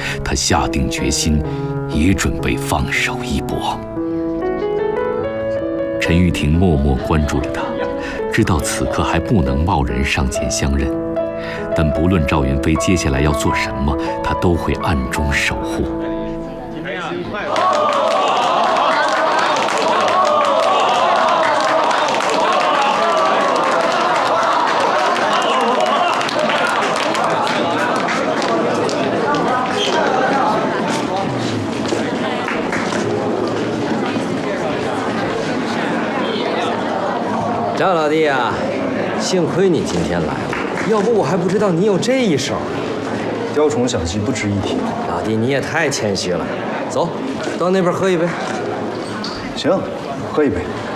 他下定决心，也准备放手一搏。陈玉婷默默关注着他，知道此刻还不能贸然上前相认，但不论赵云飞接下来要做什么，他都会暗中守护。 张老弟啊，幸亏你今天来了，要不我还不知道你有这一手。 雕虫小技不值一提。 老弟，你也太谦虚了。走，到那边喝一杯。 行，喝一杯。